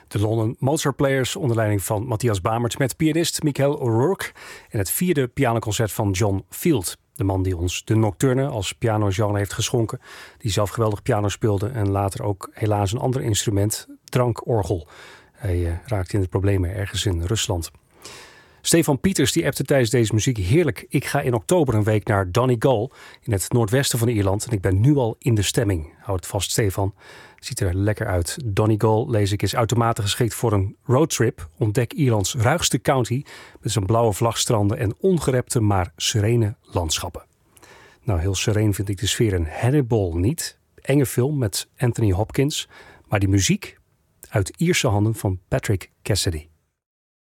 De London Mozart Players onder leiding van Matthias Bamert met pianist Michael O'Rourke en het 4e pianoconcert van John Field. De man die ons de nocturne als pianogenre heeft geschonken, die zelf geweldig piano speelde en later ook helaas een ander instrument, drankorgel. Hij raakte in de problemen ergens in Rusland. Stefan Pieters die appte tijdens deze muziek heerlijk. Ik ga in oktober een week naar Donegal in het noordwesten van Ierland en ik ben nu al in de stemming. Houd het vast, Stefan. Ziet er lekker uit. Donegal, lees ik, is uitermate geschikt voor een roadtrip. Ontdek Ierlands ruigste county met zijn blauwe vlagstranden en ongerepte maar serene landschappen. Nou, heel sereen vind ik de sfeer in Hannibal niet. Enge film met Anthony Hopkins. Maar die muziek uit Ierse handen van Patrick Cassidy.